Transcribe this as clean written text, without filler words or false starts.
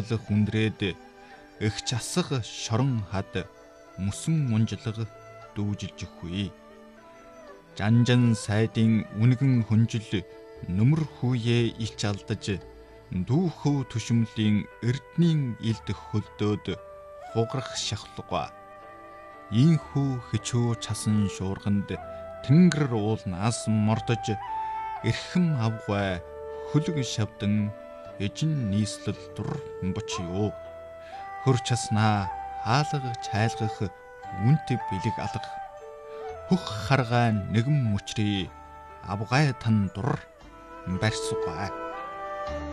цэцэрлэг хүндрээд их часах шорон хад мөсөн мунжлага дүүжилж өгье. Жанжан сайдын үнэгэн хүнжил нүмер хүүе илч алдаж дүүхөв түшмлийн эрдний илд хөлдөөд хугарах шавхлага. Ийхүү хичүү часан шуурганд тэнгэр уулнаас мордож эрхэм авгай хөлөг шавдан эжин нийслэл дур бочио. Хөр часнаа хаалга чайлгах үнт бэлэг алга. Хөх харгай нэгэн мөчрий авгай тан дур барьсугай.